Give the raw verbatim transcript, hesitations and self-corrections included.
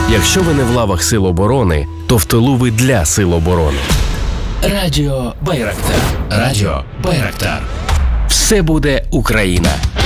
Якщо ви не в лавах Сил оборони, то в тилу ви для Сил оборони. Радіо Байрактар. Радіо Байрактар. Все буде Україна.